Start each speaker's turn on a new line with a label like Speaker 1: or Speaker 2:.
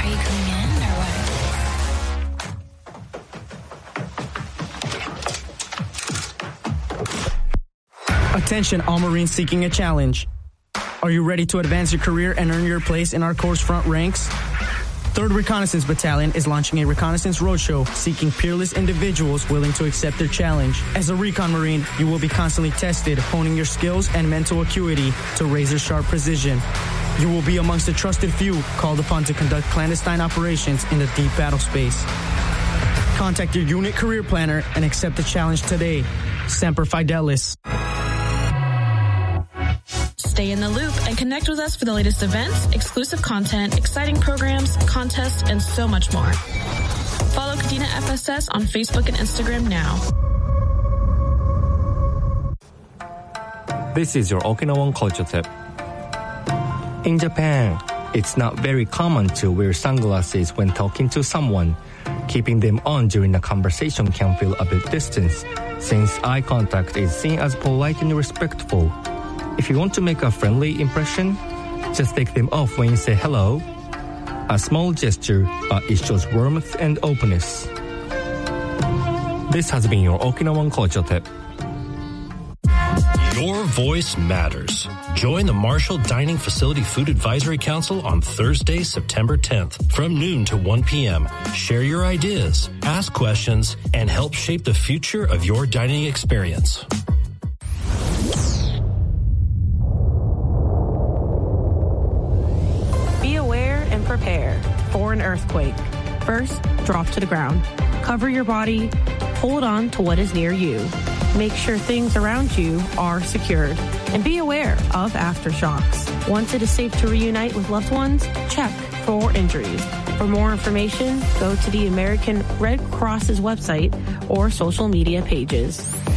Speaker 1: Are you coming in or what?
Speaker 2: Attention, all Marines seeking a challenge. Are you ready to advance your career and earn your place in our Corps' front ranks? 3rd Reconnaissance Battalion is launching a reconnaissance roadshow seeking peerless individuals willing to accept their challenge. As a recon Marine, you will be constantly tested, honing your skills and mental acuity to razor-sharp precision. You will be amongst the trusted few called upon to conduct clandestine operations in the deep battle space. Contact your unit career planner and accept the challenge today. Semper Fidelis.
Speaker 3: Stay in the loop and connect with us for the latest events, exclusive content, exciting programs, contests, and so much more. Follow Kadena FSS on Facebook and Instagram now.
Speaker 4: This is your Okinawan culture tip. In Japan, it's not very common to wear sunglasses when talking to someone. Keeping them on during a conversation can feel a bit distant, since eye contact is seen as polite and respectful. If you want to make a friendly impression, just take them off when you say hello. A small gesture, but it shows warmth and openness. This has been your Okinawan culture tip.
Speaker 5: Your voice matters. Join the Marshall Dining Facility Food Advisory Council on Thursday, September 10th from noon to 1 p.m. Share your ideas, ask questions, and help shape the future of your dining experience.
Speaker 6: Be aware and prepare for an earthquake. First, drop to the ground. Cover your body. Hold on to what is near you. Make sure things around you are secured. And be aware of aftershocks. Once it is safe to reunite with loved ones, check for injuries. For more information, go to the American Red Cross's website or social media pages.